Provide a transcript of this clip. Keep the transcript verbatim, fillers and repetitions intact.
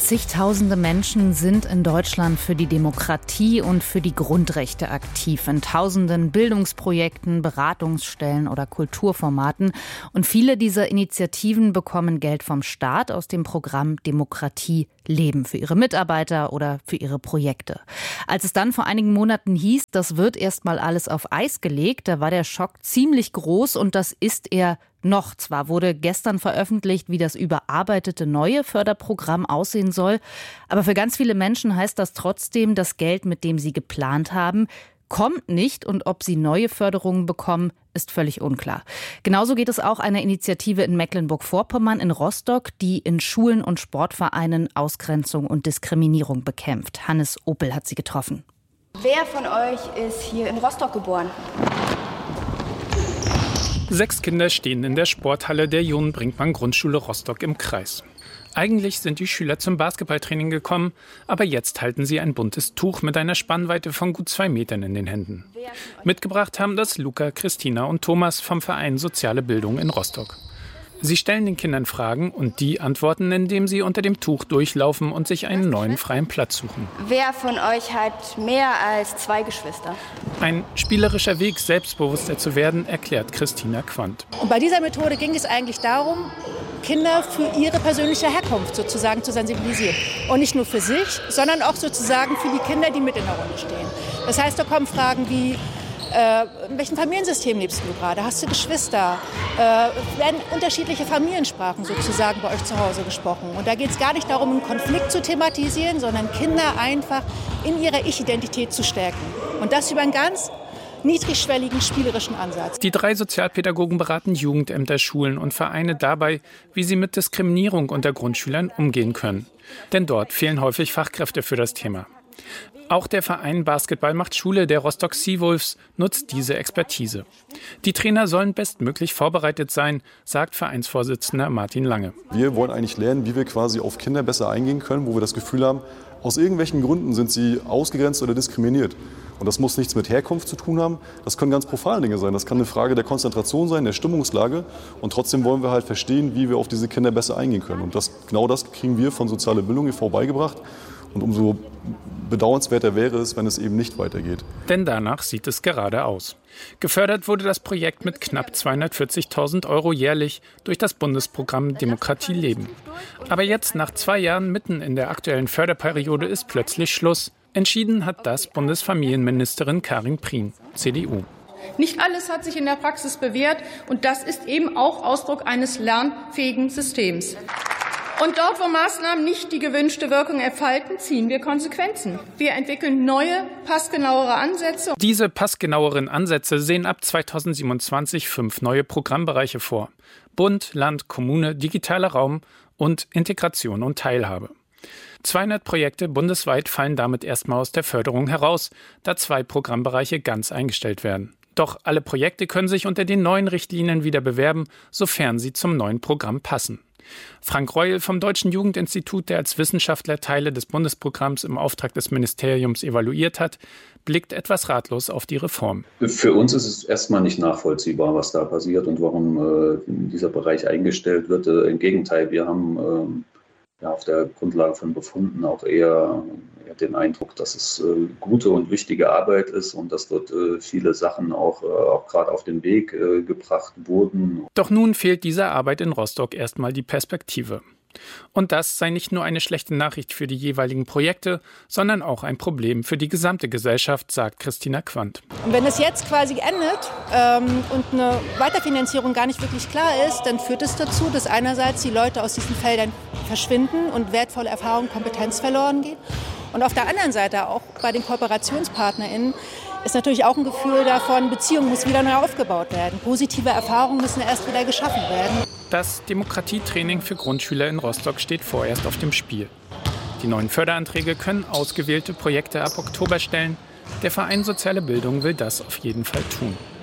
Zigtausende Menschen sind in Deutschland für die Demokratie und für die Grundrechte aktiv, in tausenden Bildungsprojekten, Beratungsstellen oder Kulturformaten. Und viele dieser Initiativen bekommen Geld vom Staat aus dem Programm Demokratie leben für ihre Mitarbeiter oder für ihre Projekte. Als es dann vor einigen Monaten hieß, das wird erstmal alles auf Eis gelegt, da war der Schock ziemlich groß und das ist er noch. Zwar wurde gestern veröffentlicht, wie das überarbeitete neue Förderprogramm aussehen soll, aber für ganz viele Menschen heißt das trotzdem, das Geld, mit dem sie geplant haben, kommt nicht und ob sie neue Förderungen bekommen, ist völlig unklar. Genauso geht es auch einer Initiative in Mecklenburg-Vorpommern in Rostock, die in Schulen und Sportvereinen Ausgrenzung und Diskriminierung bekämpft. Hannes Opel hat sie getroffen. Wer von euch ist hier in Rostock geboren? Sechs Kinder stehen in der Sporthalle der Johann-Brinkmann-Grundschule Rostock im Kreis. Eigentlich sind die Schüler zum Basketballtraining gekommen, aber jetzt halten sie ein buntes Tuch mit einer Spannweite von gut zwei Metern in den Händen. Mitgebracht haben das Luca, Christina und Thomas vom Verein Soziale Bildung in Rostock. Sie stellen den Kindern Fragen und die antworten, indem sie unter dem Tuch durchlaufen und sich einen neuen freien Platz suchen. Wer von euch hat mehr als zwei Geschwister? Ein spielerischer Weg, selbstbewusster zu werden, erklärt Christina Quandt. Und bei dieser Methode ging es eigentlich darum, Kinder für ihre persönliche Herkunft sozusagen zu sensibilisieren. Und nicht nur für sich, sondern auch sozusagen für die Kinder, die mit in der Runde stehen. Das heißt, da kommen Fragen wie, Äh, in welchem Familiensystem lebst du gerade? Hast du Geschwister? Äh, werden unterschiedliche Familiensprachen sozusagen bei euch zu Hause gesprochen? Und da geht es gar nicht darum, einen Konflikt zu thematisieren, sondern Kinder einfach in ihrer Ich-Identität zu stärken. Und das über einen ganz niedrigschwelligen, spielerischen Ansatz. Die drei Sozialpädagogen beraten Jugendämter, Schulen und Vereine dabei, wie sie mit Diskriminierung unter Grundschülern umgehen können. Denn dort fehlen häufig Fachkräfte für das Thema. Auch der Verein Basketball macht Schule der Rostock Seawolves nutzt diese Expertise. Die Trainer sollen bestmöglich vorbereitet sein, sagt Vereinsvorsitzender Martin Lange. Wir wollen eigentlich lernen, wie wir quasi auf Kinder besser eingehen können, wo wir das Gefühl haben, aus irgendwelchen Gründen sind sie ausgegrenzt oder diskriminiert. Und das muss nichts mit Herkunft zu tun haben. Das können ganz profane Dinge sein. Das kann eine Frage der Konzentration sein, der Stimmungslage. Und trotzdem wollen wir halt verstehen, wie wir auf diese Kinder besser eingehen können. Und das, genau das kriegen wir von Soziale Bildung e V beigebracht. Und umso bedauernswerter wäre es, wenn es eben nicht weitergeht. Denn danach sieht es gerade aus. Gefördert wurde das Projekt mit knapp zweihundertvierzigtausend Euro jährlich durch das Bundesprogramm Demokratie leben. Aber jetzt, nach zwei Jahren mitten in der aktuellen Förderperiode, ist plötzlich Schluss. Entschieden hat das Bundesfamilienministerin Karin Prien, C D U. Nicht alles hat sich in der Praxis bewährt und das ist eben auch Ausdruck eines lernfähigen Systems. Und dort, wo Maßnahmen nicht die gewünschte Wirkung entfalten, ziehen wir Konsequenzen. Wir entwickeln neue, passgenauere Ansätze. Diese passgenaueren Ansätze sehen ab zweitausendsiebenundzwanzig fünf neue Programmbereiche vor. Bund, Land, Kommune, digitaler Raum und Integration und Teilhabe. zweihundert Projekte bundesweit fallen damit erstmal aus der Förderung heraus, da zwei Programmbereiche ganz eingestellt werden. Doch alle Projekte können sich unter den neuen Richtlinien wieder bewerben, sofern sie zum neuen Programm passen. Frank Reuel vom Deutschen Jugendinstitut, der als Wissenschaftler Teile des Bundesprogramms im Auftrag des Ministeriums evaluiert hat, blickt etwas ratlos auf die Reform. Für uns ist es erstmal nicht nachvollziehbar, was da passiert und warum äh, dieser Bereich eingestellt wird. Äh, Im Gegenteil, wir haben äh, ja, auf der Grundlage von Befunden auch eher, eher den Eindruck, dass es äh, gute und wichtige Arbeit ist und dass dort äh, viele Sachen auch, äh, auch gerade auf den Weg äh, gebracht wurden. Doch nun fehlt dieser Arbeit in Rostock erstmal die Perspektive. Und das sei nicht nur eine schlechte Nachricht für die jeweiligen Projekte, sondern auch ein Problem für die gesamte Gesellschaft, sagt Christina Quandt. Und wenn es jetzt quasi endet ähm, und eine Weiterfinanzierung gar nicht wirklich klar ist, dann führt es dazu, dass einerseits die Leute aus diesen Feldern verschwinden und wertvolle Erfahrung, Kompetenz verloren geht. Und auf der anderen Seite auch bei den KooperationspartnerInnen ist natürlich auch ein Gefühl davon, Beziehungen muss wieder neu aufgebaut werden. Positive Erfahrungen müssen erst wieder geschaffen werden. Das Demokratietraining für Grundschüler in Rostock steht vorerst auf dem Spiel. Die neuen Förderanträge können ausgewählte Projekte ab Oktober stellen. Der Verein Soziale Bildung will das auf jeden Fall tun.